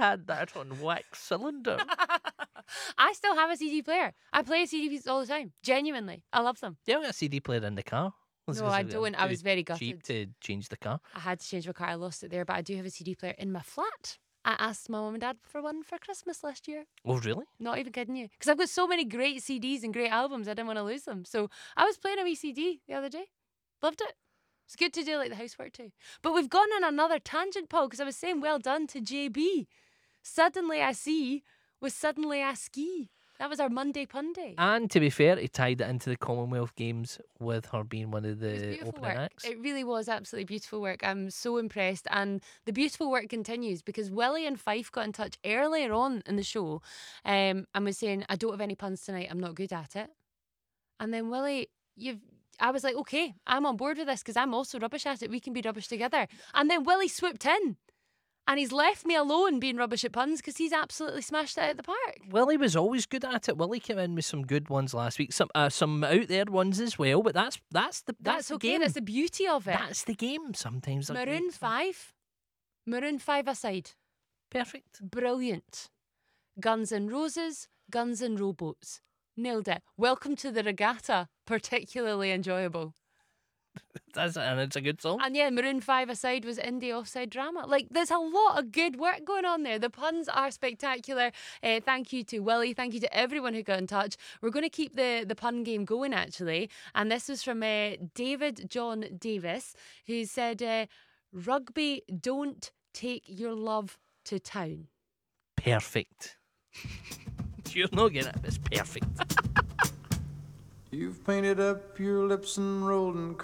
had that on wax cylinder. I still have a CD player. I play CDs all the time. Genuinely. I love them. Do you have a CD player in the car? No, I don't. I was very gutted. Cheap to change the car. I had to change my car. I lost it there, but I do have a CD player in my flat. I asked my mum and dad for one for Christmas last year. Oh, really? Not even kidding you. Because I've got so many great CDs and great albums, I didn't want to lose them. So I was playing a wee CD the other day. Loved it. It's good to do like the housework too. But we've gone on another tangent, Paul, because I was saying well done to JB. Suddenly I see was suddenly I ski. That was our Monday pun day. And to be fair, he tied it into the Commonwealth Games with her being one of It was the beautiful opening work. acts. It really was absolutely beautiful work. I'm so impressed. And the beautiful work continues because Willie and Fife got in touch earlier on in the show and was saying, I don't have any puns tonight. I'm not good at it. And then Willie, I was like, okay, I'm on board with this because I'm also rubbish at it. We can be rubbish together. And then Willie swooped in. And he's left me alone being rubbish at puns because he's absolutely smashed it out of the park. Willie was always good at it. Willie came in with some good ones last week, some out there ones as well. But that's the okay. game. That's the beauty of it. That's the game. Sometimes they're Maroon great. 5. Maroon 5 aside. Perfect. Brilliant. Guns N' Roses. Guns N' Rowboats. Nailed it. Welcome to the Regatta. Particularly enjoyable. And it's a good song. And yeah, Maroon 5 aside was indie offside drama. Like, there's a lot of good work going on there. The puns are spectacular. Thank you to Willie. Thank you to everyone who got in touch. We're going to keep the pun game going, actually. And this was from David John Davis, who said, rugby, don't take your love to town. Perfect. You're not getting it. It's perfect. You've painted up your lips and rolled and